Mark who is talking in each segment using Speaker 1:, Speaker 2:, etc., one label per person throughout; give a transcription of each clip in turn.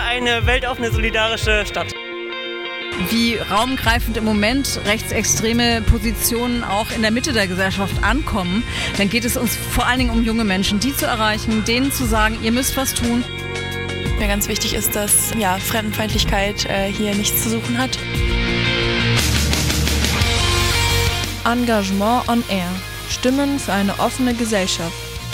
Speaker 1: eine weltoffene, solidarische Stadt.
Speaker 2: Wie raumgreifend im Moment rechtsextreme Positionen auch in der Mitte der Gesellschaft ankommen, dann geht es uns vor allen Dingen um junge Menschen, die zu erreichen, denen zu sagen, ihr müsst was tun.
Speaker 3: Mir ganz wichtig ist, dass Fremdenfeindlichkeit hier nichts zu suchen hat.
Speaker 4: Engagement on Air. Stimmen für eine offene Gesellschaft.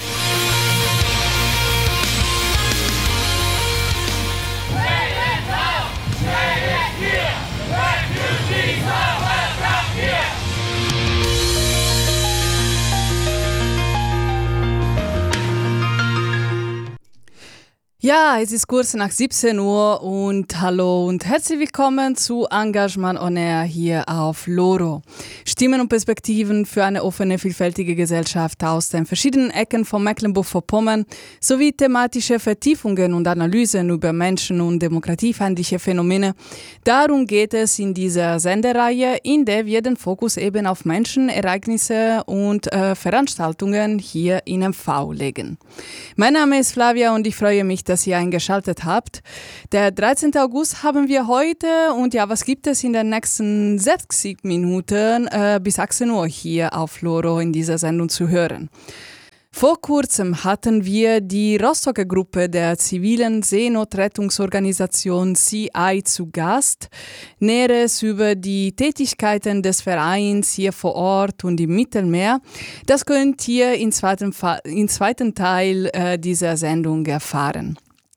Speaker 5: Ja, es ist kurz nach 17 Uhr und hallo und herzlich willkommen zu Engagement on Air hier auf LoRo. Stimmen und Perspektiven für eine offene, vielfältige Gesellschaft aus den verschiedenen Ecken von Mecklenburg-Vorpommern sowie thematische Vertiefungen und Analysen über Menschen- und demokratiefeindliche Phänomene. Darum geht es in dieser Sendereihe, in der wir den Fokus eben auf Menschen, Ereignisse und Veranstaltungen hier in MV legen. Mein Name ist Flavia und ich freue mich, dass ihr eingeschaltet habt. Der 13. August haben wir heute und ja, was gibt es in den nächsten 60 Minuten bis 18 Uhr hier auf LoRo in dieser Sendung zu hören? Vor kurzem hatten wir die Rostocker Gruppe der zivilen Seenotrettungsorganisation CI zu Gast. Näheres über die Tätigkeiten des Vereins hier vor Ort und im Mittelmeer, das könnt ihr im zweiten Teil dieser Sendung erfahren.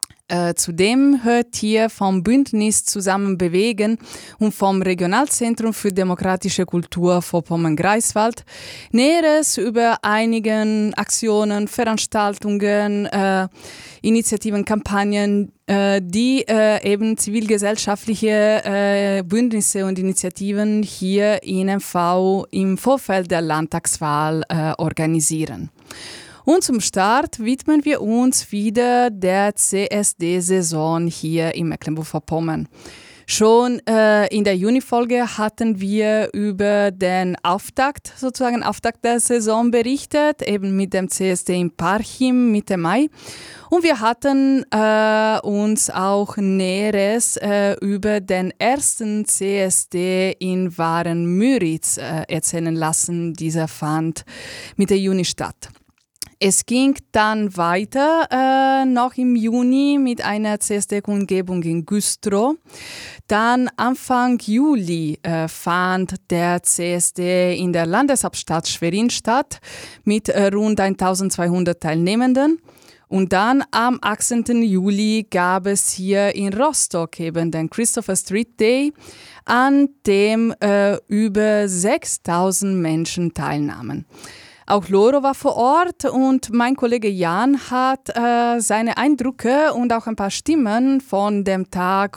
Speaker 5: Zudem hört ihr vom Bündnis Zusammen bewegen und vom Regionalzentrum für demokratische Kultur Vorpommern-Greifswald Näheres über einige Aktionen, Veranstaltungen, Initiativen, Kampagnen, die eben zivilgesellschaftliche Bündnisse und Initiativen hier in MV im Vorfeld der Landtagswahl organisieren. Und zum Start widmen wir uns wieder der CSD-Saison hier in Mecklenburg-Vorpommern. Schon in der Juni-Folge hatten wir über den Auftakt der Saison berichtet, eben mit dem CSD in Parchim Mitte Mai. Und wir hatten uns auch Näheres über den ersten CSD in Waren-Müritz erzählen lassen. Dieser fand Mitte Juni statt. Es ging dann weiter noch im Juni mit einer CSD-Kundgebung in Güstrow. Dann Anfang Juli fand der CSD in der Landeshauptstadt Schwerin statt mit rund 1200 Teilnehmenden. Und dann am 18. Juli gab es hier in Rostock eben den Christopher Street Day, an dem über 6000 Menschen teilnahmen. Auch LoRo war vor Ort und mein Kollege Jan hat seine Eindrücke und auch ein paar Stimmen von dem Tag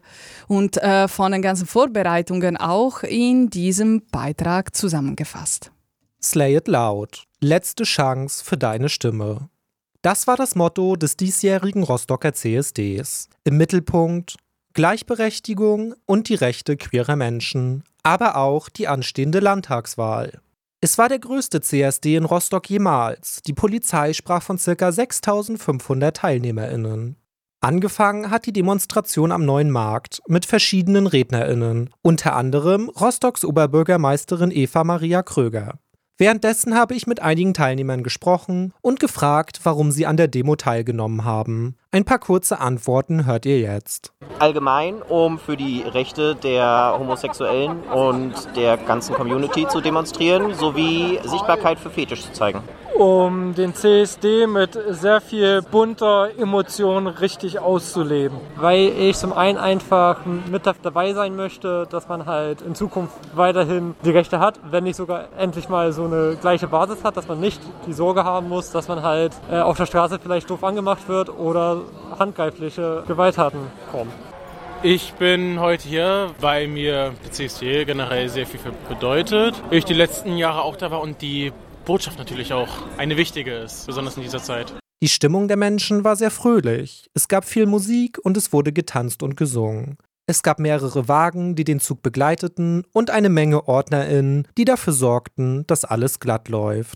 Speaker 5: und von den ganzen Vorbereitungen auch in diesem Beitrag zusammengefasst.
Speaker 6: Slay it loud. Letzte Chance für deine Stimme. Das war das Motto des diesjährigen Rostocker CSDs. Im Mittelpunkt Gleichberechtigung und die Rechte queerer Menschen, aber auch die anstehende Landtagswahl. Es war der größte CSD in Rostock jemals. Die Polizei sprach von ca. 6.500 TeilnehmerInnen. Angefangen hat die Demonstration am Neuen Markt mit verschiedenen RednerInnen, unter anderem Rostocks Oberbürgermeisterin Eva Maria Kröger. Währenddessen habe ich mit einigen Teilnehmern gesprochen und gefragt, warum sie an der Demo teilgenommen haben. Ein paar kurze Antworten hört ihr jetzt.
Speaker 7: Allgemein, um für die Rechte der Homosexuellen und der ganzen Community zu demonstrieren, sowie Sichtbarkeit für Fetisch zu zeigen.
Speaker 8: Um den CSD mit sehr viel bunter Emotion richtig auszuleben. Weil ich zum einen einfach mit dabei sein möchte, dass man halt in Zukunft weiterhin die Rechte hat, wenn nicht sogar endlich mal so eine gleiche Basis hat, dass man nicht die Sorge haben muss, dass man halt auf der Straße vielleicht doof angemacht wird oder handgreifliche Gewalttaten kommen.
Speaker 9: Ich bin heute hier, weil mir der CSD generell sehr viel bedeutet. Ich die letzten Jahre auch da war und die Botschaft natürlich auch eine wichtige ist, besonders in dieser Zeit.
Speaker 6: Die Stimmung der Menschen war sehr fröhlich. Es gab viel Musik und es wurde getanzt und gesungen. Es gab mehrere Wagen, die den Zug begleiteten und eine Menge OrdnerInnen, die dafür sorgten, dass alles glatt läuft.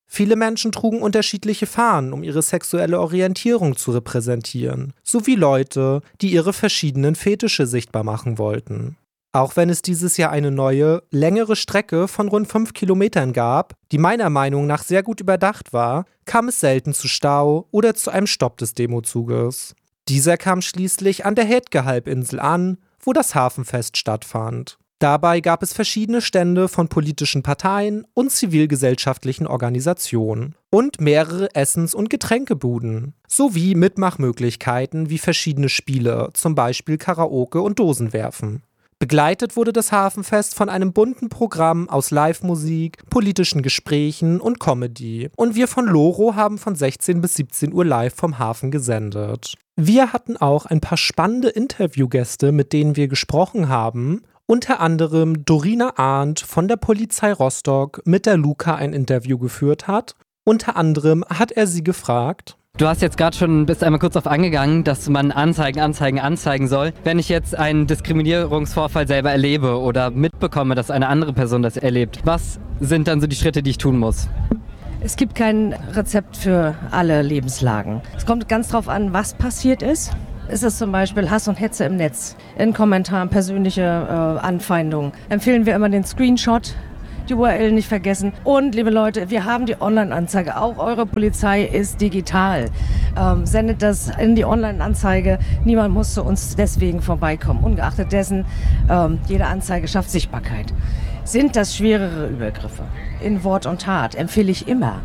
Speaker 6: Viele Menschen trugen unterschiedliche Fahnen, um ihre sexuelle Orientierung zu repräsentieren, sowie Leute, die ihre verschiedenen Fetische sichtbar machen wollten. Auch wenn es dieses Jahr eine neue, längere Strecke von rund 5 Kilometern gab, die meiner Meinung nach sehr gut überdacht war, kam es selten zu Stau oder zu einem Stopp des Demozuges. Dieser kam schließlich an der Hedge-Halbinsel an, wo das Hafenfest stattfand. Dabei gab es verschiedene Stände von politischen Parteien und zivilgesellschaftlichen Organisationen und mehrere Essens- und Getränkebuden, sowie Mitmachmöglichkeiten wie verschiedene Spiele, zum Beispiel Karaoke und Dosenwerfen. Begleitet wurde das Hafenfest von einem bunten Programm aus Live-Musik, politischen Gesprächen und Comedy. Und wir von Loro haben von 16 bis 17 Uhr live vom Hafen gesendet. Wir hatten auch ein paar spannende Interviewgäste, mit denen wir gesprochen haben. Unter anderem Dorina Arndt von der Polizei Rostock, mit der Luca ein Interview geführt hat. Unter anderem hat er sie gefragt:
Speaker 10: Du hast jetzt gerade bist einmal kurz darauf angegangen, dass man anzeigen soll. Wenn ich jetzt einen Diskriminierungsvorfall selber erlebe oder mitbekomme, dass eine andere Person das erlebt, was sind dann so die Schritte, die ich tun muss?
Speaker 11: Es gibt kein Rezept für alle Lebenslagen. Es kommt ganz drauf an, was passiert ist. Ist es zum Beispiel Hass und Hetze im Netz, in Kommentaren, persönliche Anfeindungen, empfehlen wir immer den Screenshot, die URL nicht vergessen. Und liebe Leute, wir haben die Online-Anzeige. Auch eure Polizei ist digital. Sendet das in die Online-Anzeige. Niemand muss zu uns deswegen vorbeikommen. Ungeachtet dessen, jede Anzeige schafft Sichtbarkeit. Sind das schwerere Übergriffe in Wort und Tat, empfehle ich immer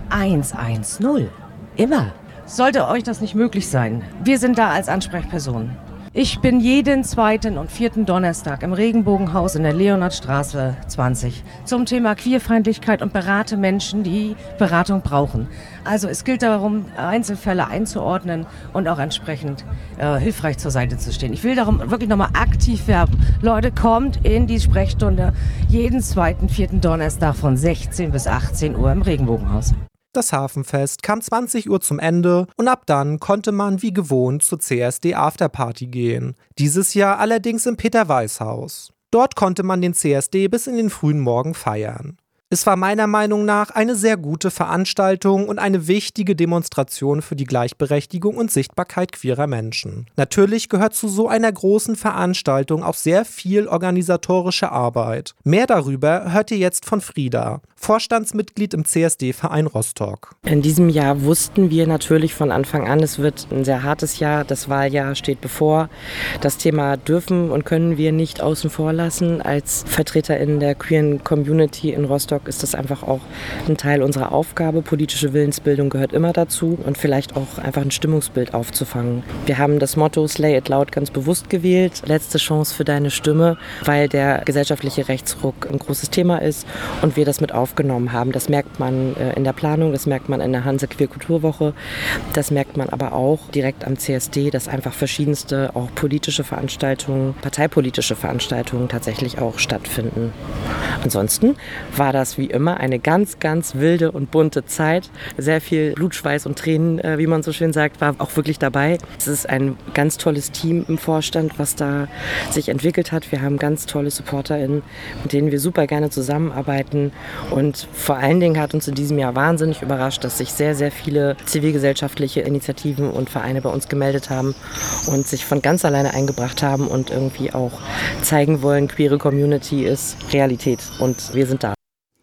Speaker 11: 110. Immer. Sollte euch das nicht möglich sein, wir sind da als Ansprechperson. Ich bin jeden 2. und 4. Donnerstag im Regenbogenhaus in der Leonhardstraße 20 zum Thema Queerfeindlichkeit und berate Menschen, die Beratung brauchen. Also es gilt darum, Einzelfälle einzuordnen und auch entsprechend hilfreich zur Seite zu stehen. Ich will darum wirklich nochmal aktiv werben. Leute, kommt in die Sprechstunde jeden 2. 4. Donnerstag von 16 bis 18 Uhr im Regenbogenhaus.
Speaker 6: Das Hafenfest kam 20 Uhr zum Ende und ab dann konnte man wie gewohnt zur CSD Afterparty gehen. Dieses Jahr allerdings im Peter-Weiß-Haus. Dort konnte man den CSD bis in den frühen Morgen feiern. Es war meiner Meinung nach eine sehr gute Veranstaltung und eine wichtige Demonstration für die Gleichberechtigung und Sichtbarkeit queerer Menschen. Natürlich gehört zu so einer großen Veranstaltung auch sehr viel organisatorische Arbeit. Mehr darüber hört ihr jetzt von Frieda, Vorstandsmitglied im CSD-Verein Rostock.
Speaker 12: In diesem Jahr wussten wir natürlich von Anfang an, es wird ein sehr hartes Jahr, das Wahljahr steht bevor. Das Thema dürfen und können wir nicht außen vor lassen. Als VertreterInnen der queeren Community in Rostock ist das einfach auch ein Teil unserer Aufgabe. Politische Willensbildung gehört immer dazu und vielleicht auch einfach ein Stimmungsbild aufzufangen. Wir haben das Motto Slay It Loud ganz bewusst gewählt, letzte Chance für deine Stimme, weil der gesellschaftliche Rechtsruck ein großes Thema ist und wir das mit aufgenommen haben. Das merkt man in der Planung, das merkt man in der Hanse Queer Kulturwoche, das merkt man aber auch direkt am CSD, dass einfach verschiedenste auch politische Veranstaltungen, parteipolitische Veranstaltungen tatsächlich auch stattfinden. Ansonsten war das wie immer eine ganz, ganz wilde und bunte Zeit. Sehr viel Blut, Schweiß und Tränen, wie man so schön sagt, war auch wirklich dabei. Es ist ein ganz tolles Team im Vorstand, was da sich entwickelt hat. Wir haben ganz tolle SupporterInnen, mit denen wir super gerne zusammenarbeiten. Und vor allen Dingen hat uns in diesem Jahr wahnsinnig überrascht, dass sich sehr, sehr viele zivilgesellschaftliche Initiativen und Vereine bei uns gemeldet haben und sich von ganz alleine eingebracht haben und irgendwie auch zeigen wollen, queere Community ist Realität und wir sind da.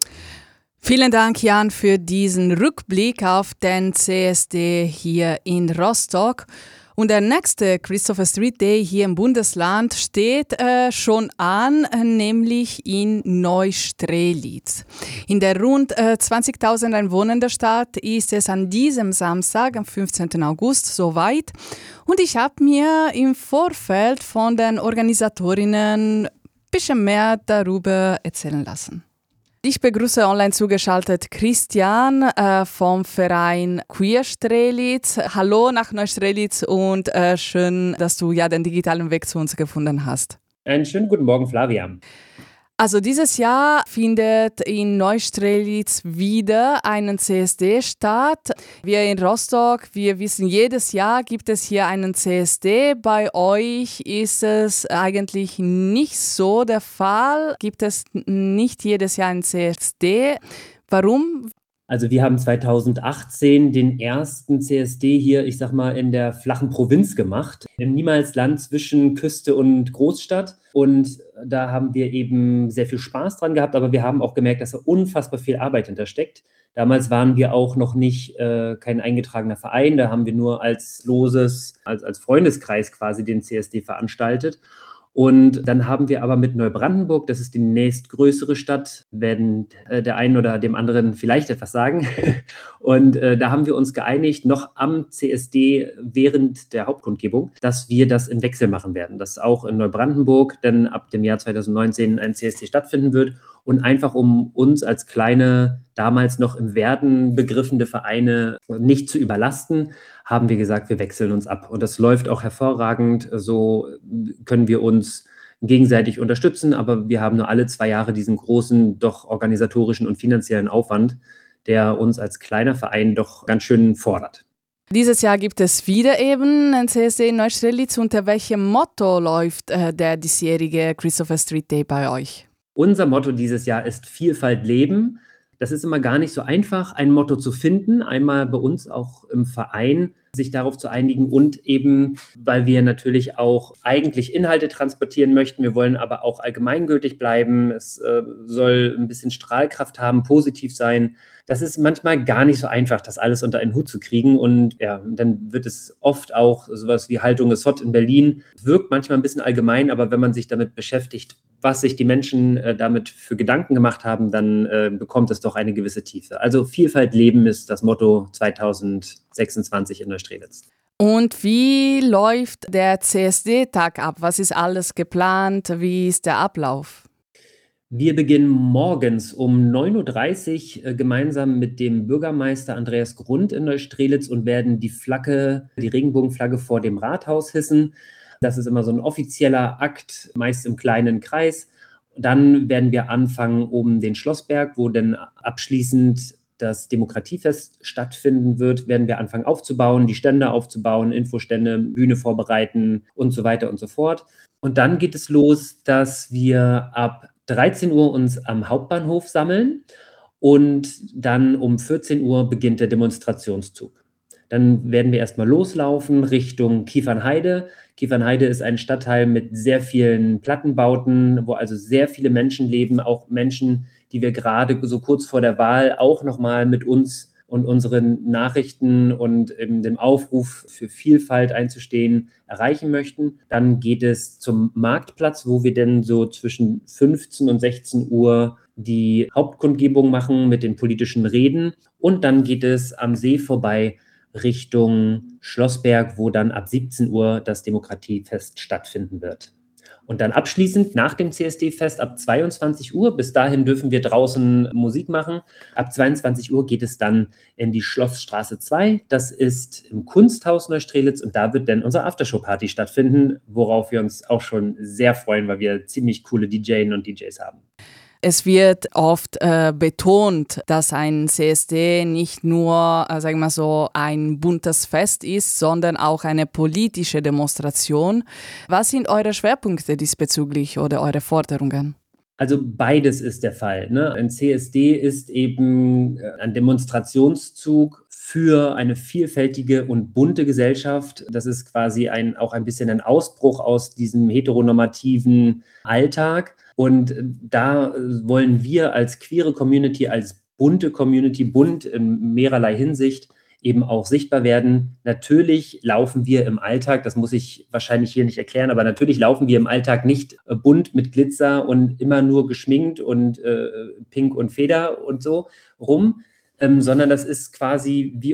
Speaker 5: Vielen Dank, Jan, für diesen Rückblick auf den CSD hier in Rostock. Und der nächste Christopher Street Day hier im Bundesland steht schon an, nämlich in Neustrelitz. In der rund 20.000 einwohnenden Stadt ist es an diesem Samstag, am 15. August, soweit. Und ich habe mir im Vorfeld von den Organisatorinnen ein bisschen mehr darüber erzählen lassen. Ich begrüße online zugeschaltet Christian vom Verein Queer Strelitz. Hallo nach Neustrelitz und schön, dass du ja den digitalen Weg zu uns gefunden hast.
Speaker 13: Einen schönen guten Morgen, Flavia.
Speaker 5: Also dieses Jahr findet in Neustrelitz wieder einen CSD statt. Wir in Rostock, wir wissen, jedes Jahr gibt es hier einen CSD. Bei euch ist es eigentlich nicht so der Fall. Gibt es nicht jedes Jahr einen CSD. Warum?
Speaker 13: Also wir haben 2018 den ersten CSD hier, ich sag mal, in der flachen Provinz gemacht, im Niemalsland zwischen Küste und Großstadt. Und da haben wir eben sehr viel Spaß dran gehabt, aber wir haben auch gemerkt, dass da unfassbar viel Arbeit hintersteckt. Damals waren wir auch noch nicht kein eingetragener Verein, da haben wir nur als Freundeskreis quasi den CSD veranstaltet. Und dann haben wir aber mit Neubrandenburg, das ist die nächstgrößere Stadt, werden der einen oder dem anderen vielleicht etwas sagen. Und da haben wir uns geeinigt, noch am CSD während der Hauptkundgebung, dass wir das im Wechsel machen werden. Dass auch in Neubrandenburg dann ab dem Jahr 2019 ein CSD stattfinden wird. Und einfach um uns als kleine, damals noch im Werden begriffene Vereine nicht zu überlasten, haben wir gesagt, wir wechseln uns ab. Und das läuft auch hervorragend. So können wir uns gegenseitig unterstützen, aber wir haben nur alle 2 Jahre diesen großen, doch organisatorischen und finanziellen Aufwand, der uns als kleiner Verein doch ganz schön fordert.
Speaker 5: Dieses Jahr gibt es wieder eben ein CSD in Neustrelitz. Unter welchem Motto läuft der diesjährige Christopher Street Day bei euch?
Speaker 13: Unser Motto dieses Jahr ist Vielfalt leben. Das ist immer gar nicht so einfach, ein Motto zu finden. Einmal bei uns auch im Verein, sich darauf zu einigen und eben, weil wir natürlich auch eigentlich Inhalte transportieren möchten. Wir wollen aber auch allgemeingültig bleiben. Es soll ein bisschen Strahlkraft haben, positiv sein. Das ist manchmal gar nicht so einfach, das alles unter einen Hut zu kriegen. Und ja, dann wird es oft auch sowas wie Haltung ist hot in Berlin. Wirkt manchmal ein bisschen allgemein, aber wenn man sich damit beschäftigt, was sich die Menschen damit für Gedanken gemacht haben, dann bekommt es doch eine gewisse Tiefe. Also Vielfalt leben ist das Motto 2026 in Neustrelitz.
Speaker 5: Und wie läuft der CSD-Tag ab? Was ist alles geplant? Wie ist der Ablauf?
Speaker 13: Wir beginnen morgens um 9:30 Uhr gemeinsam mit dem Bürgermeister Andreas Grund in Neustrelitz und werden die Regenbogenflagge vor dem Rathaus hissen. Das ist immer so ein offizieller Akt, meist im kleinen Kreis. Dann werden wir anfangen um den Schlossberg, wo dann abschließend das Demokratiefest stattfinden wird, werden wir anfangen aufzubauen, die Stände aufzubauen, Infostände, Bühne vorbereiten und so weiter und so fort. Und dann geht es los, dass wir ab 13 Uhr uns am Hauptbahnhof sammeln und dann um 14 Uhr beginnt der Demonstrationszug. Dann werden wir erstmal loslaufen Richtung Kiefernheide. Kiefernheide ist ein Stadtteil mit sehr vielen Plattenbauten, wo also sehr viele Menschen leben, auch Menschen, die wir gerade so kurz vor der Wahl auch nochmal mit uns und unseren Nachrichten und dem Aufruf für Vielfalt einzustehen erreichen möchten. Dann geht es zum Marktplatz, wo wir dann so zwischen 15 und 16 Uhr die Hauptkundgebung machen mit den politischen Reden. Und dann geht es am See vorbei Richtung Schlossberg, wo dann ab 17 Uhr das Demokratiefest stattfinden wird. Und dann abschließend nach dem CSD-Fest ab 22 Uhr, bis dahin dürfen wir draußen Musik machen. Ab 22 Uhr geht es dann in die Schlossstraße 2. Das ist im Kunsthaus Neustrelitz und da wird dann unsere Aftershow-Party stattfinden, worauf wir uns auch schon sehr freuen, weil wir ziemlich coole DJs und DJs haben.
Speaker 5: Es wird oft betont, dass ein CSD nicht nur, sagen wir mal so, ein buntes Fest ist, sondern auch eine politische Demonstration. Was sind eure Schwerpunkte diesbezüglich oder eure Forderungen?
Speaker 13: Also beides ist der Fall, ne? Ein CSD ist eben ein Demonstrationszug für eine vielfältige und bunte Gesellschaft. Das ist quasi auch ein bisschen ein Ausbruch aus diesem heteronormativen Alltag. Und da wollen wir als queere Community, als bunte Community, bunt in mehrerlei Hinsicht eben auch sichtbar werden. Natürlich laufen wir im Alltag, das muss ich wahrscheinlich hier nicht erklären, aber natürlich laufen wir im Alltag nicht bunt mit Glitzer und immer nur geschminkt und Pink und Feder und so rum, sondern das ist quasi wie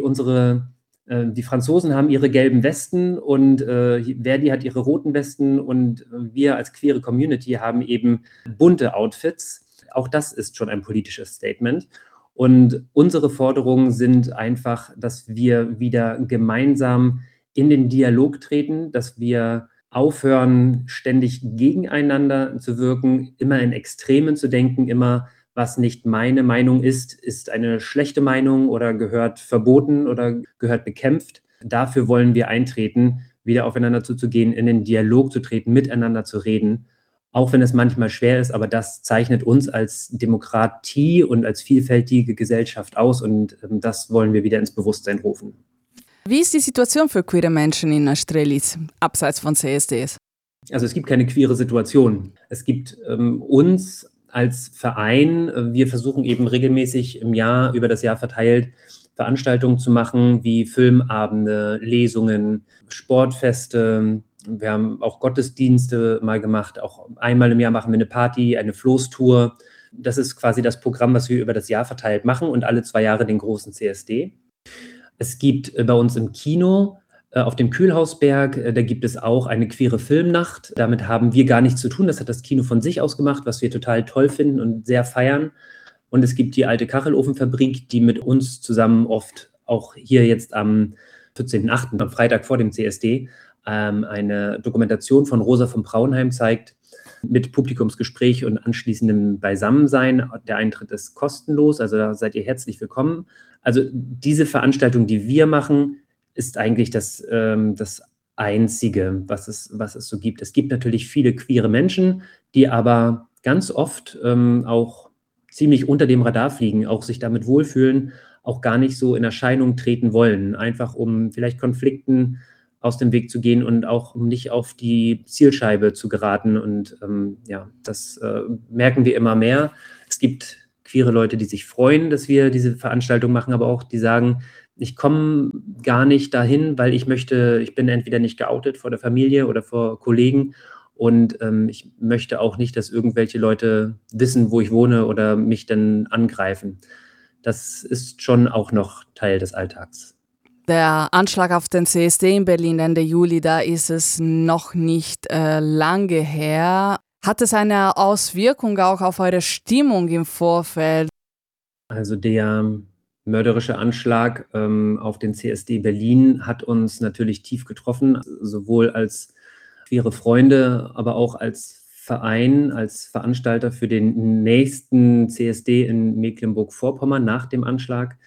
Speaker 13: die Franzosen haben ihre gelben Westen und Verdi hat ihre roten Westen und wir als queere Community haben eben bunte Outfits. Auch das ist schon ein politisches Statement. Und unsere Forderungen sind einfach, dass wir wieder gemeinsam in den Dialog treten, dass wir aufhören, ständig gegeneinander zu wirken, immer in Extremen zu denken, immer was nicht meine Meinung ist eine schlechte Meinung oder gehört verboten oder gehört bekämpft. Dafür wollen wir eintreten, wieder aufeinander zuzugehen, in den Dialog zu treten, miteinander zu reden, auch wenn es manchmal schwer ist, aber das zeichnet uns als Demokratie und als vielfältige Gesellschaft aus und das wollen wir wieder ins Bewusstsein rufen.
Speaker 5: Wie ist die Situation für queere Menschen in Strelitz, abseits von CSDs?
Speaker 13: Also es gibt keine queere Situation. Es gibt uns als Verein, wir versuchen eben regelmäßig im Jahr, über das Jahr verteilt, Veranstaltungen zu machen, wie Filmabende, Lesungen, Sportfeste. Wir haben auch Gottesdienste mal gemacht. Auch einmal im Jahr machen wir eine Party, eine Floßtour. Das ist quasi das Programm, was wir über das Jahr verteilt machen und alle 2 Jahre den großen CSD. Es gibt bei uns im Kino auf dem Kühlhausberg, da gibt es auch eine queere Filmnacht. Damit haben wir gar nichts zu tun. Das hat das Kino von sich aus gemacht, was wir total toll finden und sehr feiern. Und es gibt die alte Kachelofenfabrik, die mit uns zusammen oft auch hier jetzt am 14.08., am Freitag vor dem CSD, eine Dokumentation von Rosa von Braunheim zeigt, mit Publikumsgespräch und anschließendem Beisammensein. Der Eintritt ist kostenlos, also da seid ihr herzlich willkommen. Also diese Veranstaltung, die wir machen, ist eigentlich das Einzige, was es so gibt. Es gibt natürlich viele queere Menschen, die aber ganz oft auch ziemlich unter dem Radar fliegen, auch sich damit wohlfühlen, auch gar nicht so in Erscheinung treten wollen, einfach um vielleicht Konflikten aus dem Weg zu gehen und auch um nicht auf die Zielscheibe zu geraten. Und das merken wir immer mehr. Es gibt queere Leute, die sich freuen, dass wir diese Veranstaltung machen, aber auch die sagen, ich komme gar nicht dahin, weil ich bin entweder nicht geoutet vor der Familie oder vor Kollegen und ich möchte auch nicht, dass irgendwelche Leute wissen, wo ich wohne oder mich dann angreifen. Das ist schon auch noch Teil des Alltags.
Speaker 5: Der Anschlag auf den CSD in Berlin Ende Juli, da ist es noch nicht lange her. Hat es eine Auswirkung auch auf eure Stimmung im Vorfeld?
Speaker 13: Also der mörderische Anschlag auf den CSD Berlin hat uns natürlich tief getroffen, sowohl als queere Freunde, aber auch als Verein, als Veranstalter für den nächsten CSD in Mecklenburg-Vorpommern nach dem Anschlag.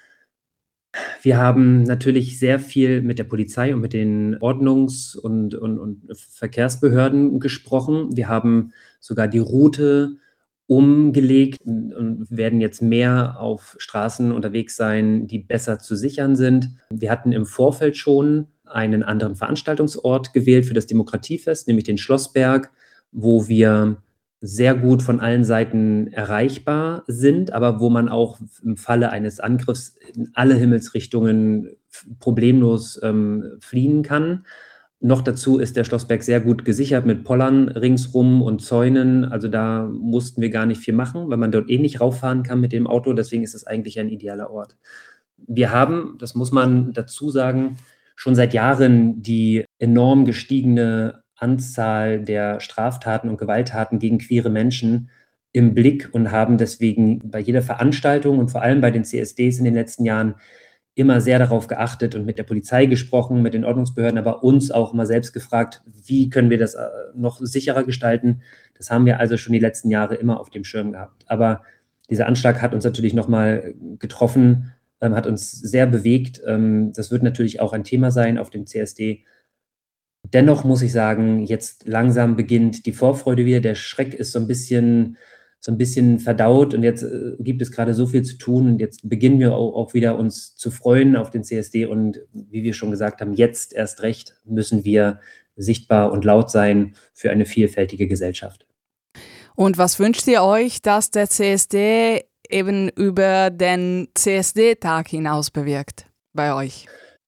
Speaker 13: Wir haben natürlich sehr viel mit der Polizei und mit den Ordnungs- und Verkehrsbehörden gesprochen. Wir haben sogar die Route umgelegt und werden jetzt mehr auf Straßen unterwegs sein, die besser zu sichern sind. Wir hatten im Vorfeld schon einen anderen Veranstaltungsort gewählt für das Demokratiefest, nämlich den Schlossberg, wo wir sehr gut von allen Seiten erreichbar sind, aber wo man auch im Falle eines Angriffs in alle Himmelsrichtungen problemlos fliehen kann. Noch dazu ist der Schlossberg sehr gut gesichert mit Pollern ringsrum und Zäunen. Also da mussten wir gar nicht viel machen, weil man dort eh nicht rauffahren kann mit dem Auto. Deswegen ist es eigentlich ein idealer Ort. Wir haben, das muss man dazu sagen, schon seit Jahren die enorm gestiegene Anzahl der Straftaten und Gewalttaten gegen queere Menschen im Blick und haben deswegen bei jeder Veranstaltung und vor allem bei den CSDs in den letzten Jahren immer sehr darauf geachtet und mit der Polizei gesprochen, mit den Ordnungsbehörden, aber uns auch immer selbst gefragt, wie können wir das noch sicherer gestalten. Das haben wir also schon die letzten Jahre immer auf dem Schirm gehabt. Aber dieser Anschlag hat uns natürlich nochmal getroffen, hat uns sehr bewegt. Das wird natürlich auch ein Thema sein auf dem CSD. Dennoch muss ich sagen, jetzt langsam beginnt die Vorfreude wieder. Der Schreck ist so ein bisschen verdaut und jetzt gibt es gerade so viel zu tun und jetzt beginnen wir auch wieder uns zu freuen auf den CSD und wie wir schon gesagt haben, jetzt erst recht müssen wir sichtbar und laut sein für eine vielfältige Gesellschaft.
Speaker 5: Und was wünscht ihr euch, dass der CSD eben über den CSD-Tag hinaus bewirkt bei euch?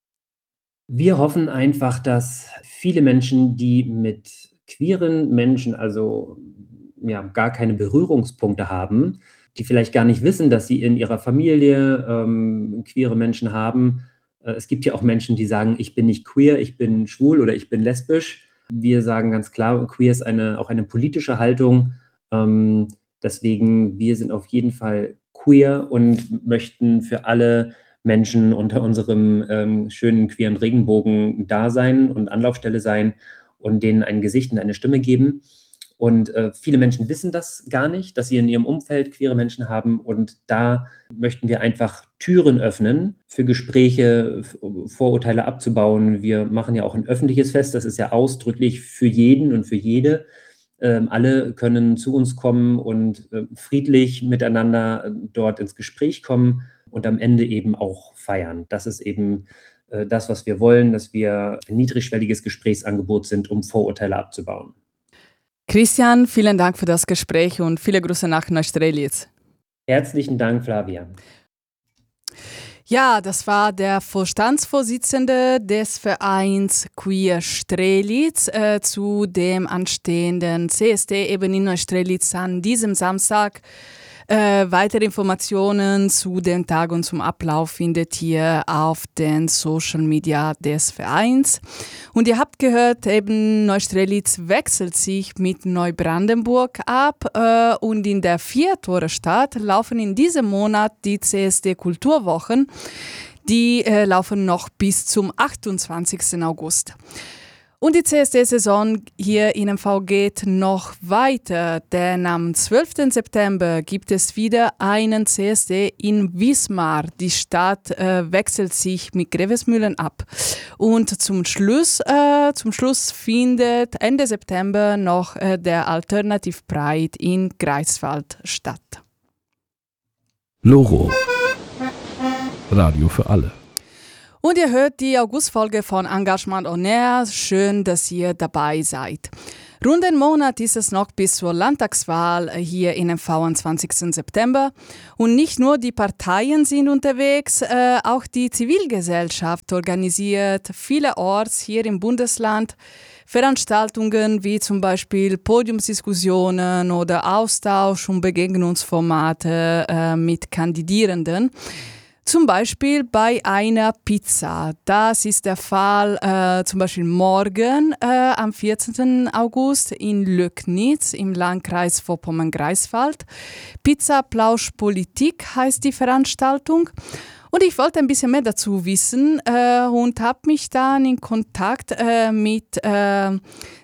Speaker 13: Wir hoffen einfach, dass viele Menschen, die mit queeren Menschen, also gar keine Berührungspunkte haben, die vielleicht gar nicht wissen, dass sie in ihrer Familie queere Menschen haben. Es gibt ja auch Menschen, die sagen, ich bin nicht queer, ich bin schwul oder ich bin lesbisch. Wir sagen ganz klar, queer ist auch eine politische Haltung. Deswegen, wir sind auf jeden Fall queer und möchten für alle Menschen unter unserem schönen queeren Regenbogen da sein und Anlaufstelle sein und denen ein Gesicht und eine Stimme geben. Und viele Menschen wissen das gar nicht, dass sie in ihrem Umfeld queere Menschen haben. Und da möchten wir einfach Türen öffnen für Gespräche, Vorurteile abzubauen. Wir machen ja auch ein öffentliches Fest, das ist ja ausdrücklich für jeden und für jede. Alle können zu uns kommen und friedlich miteinander dort ins Gespräch kommen und am Ende eben auch feiern. Das ist eben das, was wir wollen, dass wir ein niedrigschwelliges Gesprächsangebot sind, um Vorurteile abzubauen.
Speaker 5: Christian, vielen Dank für das Gespräch und viele Grüße nach Neustrelitz.
Speaker 13: Herzlichen Dank, Flavia.
Speaker 5: Ja, das war der Vorstandsvorsitzende des Vereins Queer Strelitz zu dem anstehenden CSD eben in Neustrelitz an diesem Samstag. Weitere Informationen zu dem Tag und zum Ablauf findet ihr auf den Social Media des Vereins. Und ihr habt gehört, eben Neustrelitz wechselt sich mit Neubrandenburg ab und in der Viertore-Stadt laufen in diesem Monat die CSD-Kulturwochen. Die laufen noch bis zum 28. August. Und die CSD-Saison hier in MV geht noch weiter, denn am 12. September gibt es wieder einen CSD in Wismar. Die Stadt wechselt sich mit Grevesmühlen ab. Und zum Schluss findet Ende September noch der Alternative Pride in Greifswald statt.
Speaker 14: Loro. Radio für alle.
Speaker 5: Und ihr hört die Augustfolge von Engagement on Air. Schön, dass ihr dabei seid. Rund einen Monat ist es noch bis zur Landtagswahl hier in MV am 20. September. Und nicht nur die Parteien sind unterwegs, auch die Zivilgesellschaft organisiert vielerorts hier im Bundesland Veranstaltungen wie zum Beispiel Podiumsdiskussionen oder Austausch- und Begegnungsformate mit Kandidierenden. Zum Beispiel bei einer Pizza. Das ist der Fall zum Beispiel morgen am 14. August in Löcknitz im Landkreis Vorpommern-Greifswald. Pizza Plausch Politik heißt die Veranstaltung. Und ich wollte ein bisschen mehr dazu wissen und habe mich dann in Kontakt mit der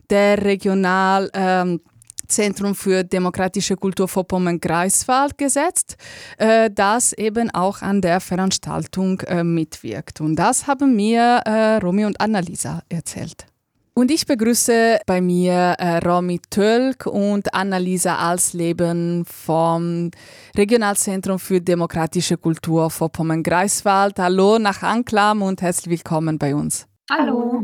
Speaker 5: Regionalzentrum für demokratische Kultur Vorpommern-Greifswald gesetzt, das eben auch an der Veranstaltung mitwirkt. Und das haben mir Romy und Annalisa erzählt. Und ich begrüße bei mir Romy Tölk und Annalisa Alsleben vom Regionalzentrum für demokratische Kultur Vorpommern-Greifswald. Hallo nach Anklam und herzlich willkommen bei uns.
Speaker 15: Hallo.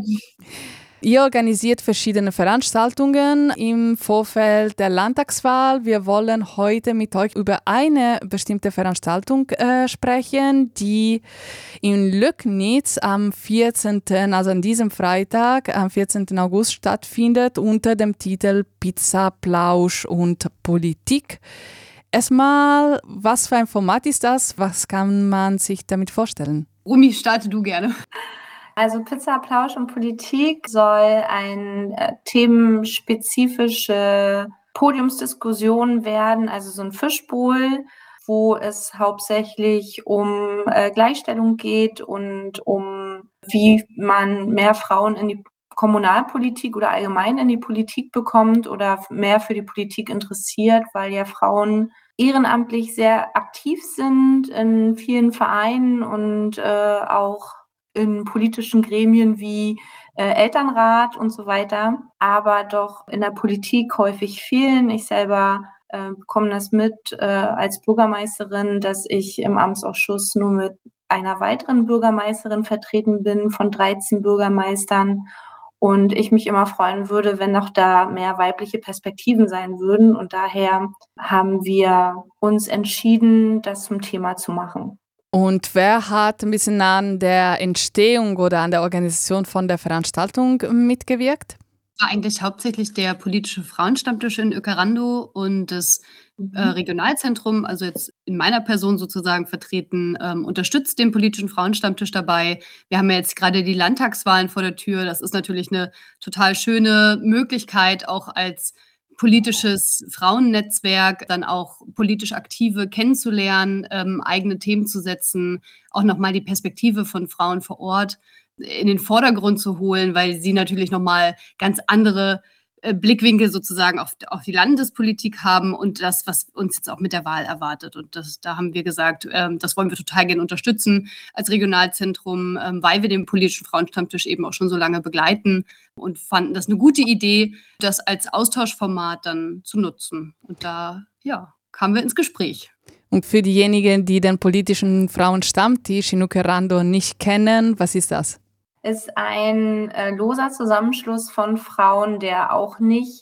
Speaker 5: Ihr organisiert verschiedene Veranstaltungen im Vorfeld der Landtagswahl. Wir wollen heute mit euch über eine bestimmte Veranstaltung sprechen, die in Löcknitz am 14., also an diesem Freitag, am 14. August stattfindet, unter dem Titel Pizza, Plausch und Politik. Erstmal, was für ein Format ist das? Was kann man sich damit vorstellen?
Speaker 15: Romy, starte du gerne. Also Pizza, Plausch und Politik soll eine themenspezifische Podiumsdiskussion werden, also so ein Fishbowl, wo es hauptsächlich um Gleichstellung geht und um, wie man mehr Frauen in die Kommunalpolitik oder allgemein in die Politik bekommt oder mehr für die Politik interessiert, weil ja Frauen ehrenamtlich sehr aktiv sind in vielen Vereinen und auch in politischen Gremien wie Elternrat und so weiter, aber doch in der Politik häufig fehlen. Ich selber bekomme das mit als Bürgermeisterin, dass ich im Amtsausschuss nur mit einer weiteren Bürgermeisterin vertreten bin von 13 Bürgermeistern und ich mich immer freuen würde, wenn noch da mehr weibliche Perspektiven sein würden und daher haben wir uns entschieden, das zum Thema zu machen.
Speaker 5: Und wer hat ein bisschen an der Entstehung oder an der Organisation von der Veranstaltung mitgewirkt?
Speaker 16: War eigentlich hauptsächlich der politische Frauenstammtisch in Öckerando und das Regionalzentrum, also jetzt in meiner Person sozusagen vertreten, unterstützt den politischen Frauenstammtisch dabei. Wir haben ja jetzt gerade die Landtagswahlen vor der Tür. Das ist natürlich eine total schöne Möglichkeit, auch als politisches Frauennetzwerk, dann auch politisch Aktive kennenzulernen, eigene Themen zu setzen, auch nochmal die Perspektive von Frauen vor Ort in den Vordergrund zu holen, weil sie natürlich nochmal ganz andere Blickwinkel sozusagen auf die Landespolitik haben und das, was uns jetzt auch mit der Wahl erwartet. Und da haben wir gesagt, das wollen wir total gerne unterstützen als Regionalzentrum, weil wir den politischen Frauenstammtisch eben auch schon so lange begleiten und fanden das eine gute Idee, das als Austauschformat dann zu nutzen. Und da, kamen wir ins Gespräch.
Speaker 5: Und für diejenigen, die den politischen Frauenstammtisch in Ukerando nicht kennen, was ist das?
Speaker 15: Ist ein loser Zusammenschluss von Frauen, der auch nicht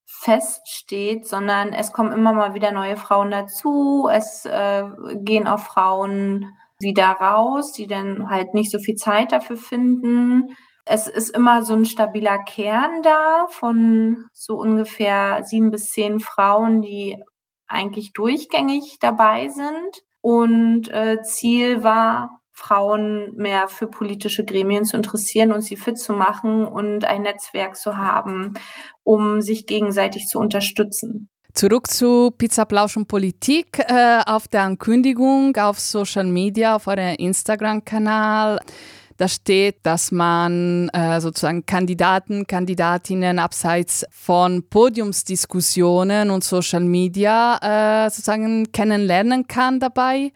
Speaker 15: feststeht, sondern es kommen immer mal wieder neue Frauen dazu. Es gehen auch Frauen wieder raus, die dann halt nicht so viel Zeit dafür finden. Es ist immer so ein stabiler Kern da von so ungefähr 7 bis 10 Frauen, die eigentlich durchgängig dabei sind. Und Ziel war, Frauen mehr für politische Gremien zu interessieren und sie fit zu machen und ein Netzwerk zu haben, um sich gegenseitig zu unterstützen.
Speaker 5: Zurück zu Pizza Plausch und Politik. Auf der Ankündigung auf Social Media, auf eurem Instagram-Kanal, da steht, dass man sozusagen Kandidatinnen abseits von Podiumsdiskussionen und Social Media sozusagen kennenlernen kann dabei.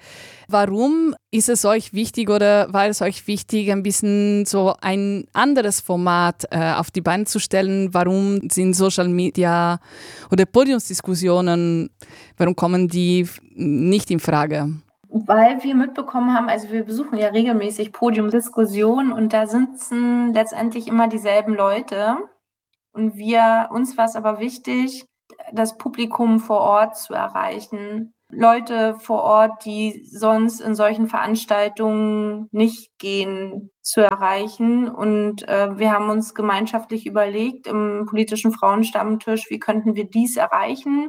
Speaker 5: Warum ist es euch wichtig oder war es euch wichtig, ein bisschen so ein anderes Format auf die Beine zu stellen? Warum sind Social Media oder Podiumsdiskussionen, warum kommen die nicht in Frage?
Speaker 15: Weil wir mitbekommen haben, also wir besuchen ja regelmäßig Podiumsdiskussionen und da sitzen letztendlich immer dieselben Leute. Und uns war es aber wichtig, das Publikum vor Ort zu erreichen. Leute vor Ort, die sonst in solchen Veranstaltungen nicht gehen, zu erreichen. Und wir haben uns gemeinschaftlich überlegt im politischen Frauenstammtisch, wie könnten wir dies erreichen,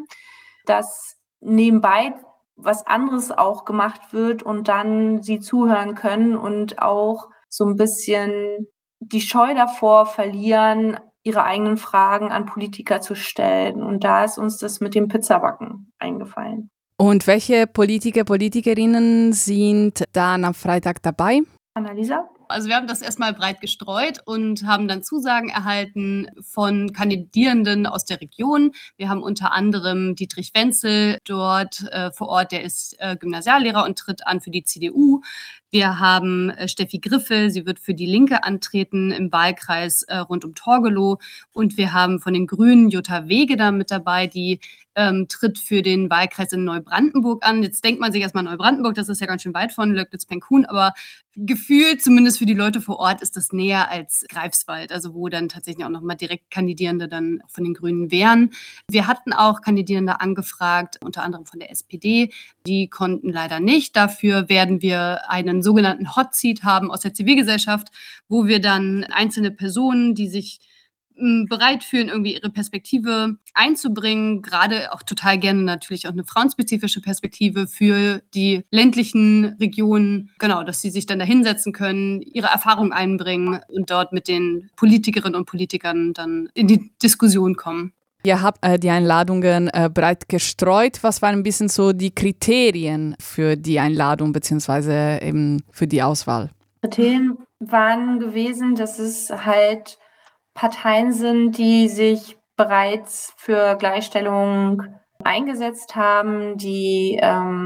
Speaker 15: dass nebenbei was anderes auch gemacht wird und dann sie zuhören können und auch so ein bisschen die Scheu davor verlieren, ihre eigenen Fragen an Politiker zu stellen. Und da ist uns das mit dem Pizzabacken eingefallen.
Speaker 5: Und welche Politikerinnen sind dann am Freitag dabei?
Speaker 15: Annalisa?
Speaker 16: Also wir haben das erstmal breit gestreut und haben dann Zusagen erhalten von Kandidierenden aus der Region. Wir haben unter anderem Dietrich Wenzel dort vor Ort, der ist Gymnasiallehrer und tritt an für die CDU. Wir haben Steffi Griffel, sie wird für die Linke antreten im Wahlkreis rund um Torgelow. Und wir haben von den Grünen Jutta Wegener mit dabei, die tritt für den Wahlkreis in Neubrandenburg an. Jetzt denkt man sich erstmal Neubrandenburg, das ist ja ganz schön weit von Löcknitz-Penkhuhn, aber gefühlt, zumindest für die Leute vor Ort, ist das näher als Greifswald, also wo dann tatsächlich auch nochmal direkt Kandidierende dann von den Grünen wären. Wir hatten auch Kandidierende angefragt, unter anderem von der SPD. Die konnten leider nicht. Dafür werden wir einen sogenannten Hot Seat haben aus der Zivilgesellschaft, wo wir dann einzelne Personen, die sich bereit fühlen, irgendwie ihre Perspektive einzubringen, gerade auch total gerne natürlich auch eine frauenspezifische Perspektive für die ländlichen Regionen, genau, dass sie sich dann da hinsetzen können, ihre Erfahrung einbringen und dort mit den Politikerinnen und Politikern dann in die Diskussion kommen.
Speaker 5: Ihr habt die Einladungen breit gestreut. Was waren ein bisschen so die Kriterien für die Einladung bzw. eben für die Auswahl?
Speaker 15: Kriterien waren gewesen, dass es halt Parteien sind, die sich bereits für Gleichstellung eingesetzt haben, die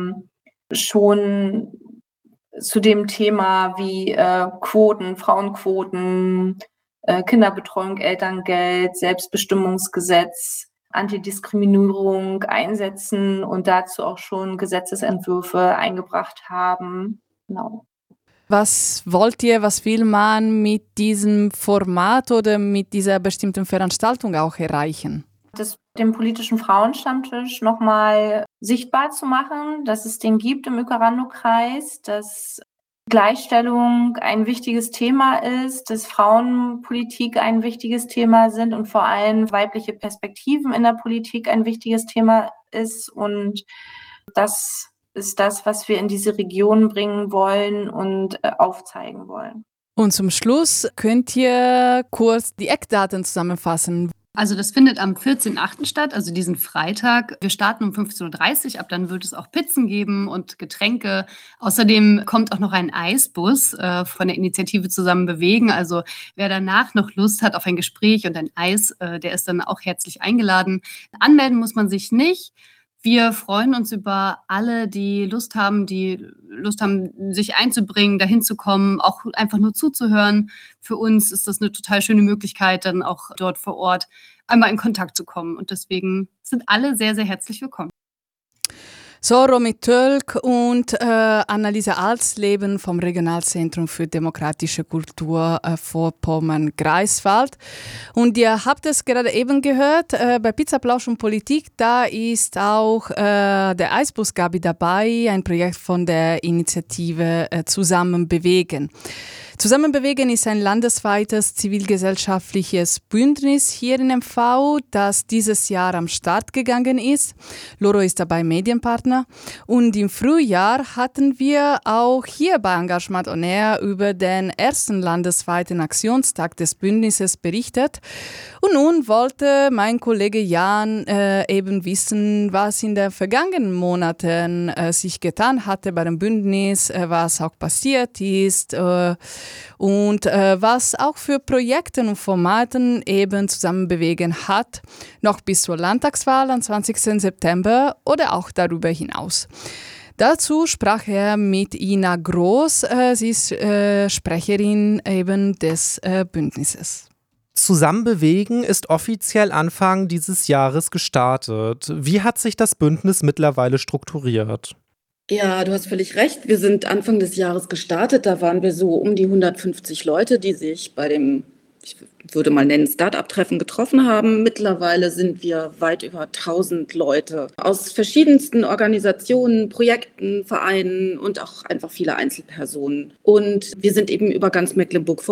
Speaker 15: schon zu dem Thema wie Quoten, Frauenquoten, Kinderbetreuung, Elterngeld, Selbstbestimmungsgesetz, Antidiskriminierung einsetzen und dazu auch schon Gesetzesentwürfe eingebracht haben. Genau.
Speaker 5: Was wollt ihr, was will man mit diesem Format oder mit dieser bestimmten Veranstaltung auch erreichen?
Speaker 15: Den politischen Frauenstammtisch nochmal sichtbar zu machen, dass es den gibt im Ukerando-Kreis, dass Gleichstellung ein wichtiges Thema ist, dass Frauenpolitik ein wichtiges Thema sind und vor allem weibliche Perspektiven in der Politik ein wichtiges Thema ist. Und das ist das, was wir in diese Region bringen wollen und aufzeigen wollen.
Speaker 5: Und zum Schluss könnt ihr kurz die Eckdaten zusammenfassen.
Speaker 16: Also das findet am 14.8. statt, also diesen Freitag. Wir starten um 15.30 Uhr, ab dann wird es auch Pizzen geben und Getränke. Außerdem kommt auch noch ein Eisbus von der Initiative Zusammen bewegen. Also wer danach noch Lust hat auf ein Gespräch und ein Eis, der ist dann auch herzlich eingeladen. Anmelden muss man sich nicht. Wir freuen uns über alle, die Lust haben, sich einzubringen, dahin zu kommen, auch einfach nur zuzuhören. Für uns ist das eine total schöne Möglichkeit, dann auch dort vor Ort einmal in Kontakt zu kommen. Und deswegen sind alle sehr, sehr herzlich willkommen.
Speaker 5: So, Romy Tölk und Annalisa Alsleben vom Regionalzentrum für demokratische Kultur Vorpommern-Greifswald. Und ihr habt es gerade eben gehört, bei Pizza, Plausch und Politik, da ist auch der Eisbus Gabi dabei, ein Projekt von der Initiative Zusammen bewegen. Zusammen bewegen ist ein landesweites zivilgesellschaftliches Bündnis hier in MV, das dieses Jahr am Start gegangen ist. Loro ist dabei Medienpartner. Und im Frühjahr hatten wir auch hier bei Engagement On Air über den ersten landesweiten Aktionstag des Bündnisses berichtet. Und nun wollte mein Kollege Jan eben wissen, was in den vergangenen Monaten sich getan hatte bei dem Bündnis, was auch passiert ist und was auch für Projekte und Formaten eben Zusammen bewegen hat, noch bis zur Landtagswahl am 20. September oder auch darüber hinaus. Dazu sprach er mit Ina Groß, sie ist Sprecherin eben des Bündnisses.
Speaker 6: Zusammen bewegen ist offiziell Anfang dieses Jahres gestartet. Wie hat sich das Bündnis mittlerweile strukturiert?
Speaker 17: Ja, du hast völlig recht. Wir sind Anfang des Jahres gestartet. Da waren wir so um die 150 Leute, die sich bei dem, ich würde mal nennen, Start-up-Treffen getroffen haben. Mittlerweile sind wir weit über 1000 Leute aus verschiedensten Organisationen, Projekten, Vereinen und auch einfach viele Einzelpersonen. Und wir sind eben über ganz Mecklenburg-Vorpommern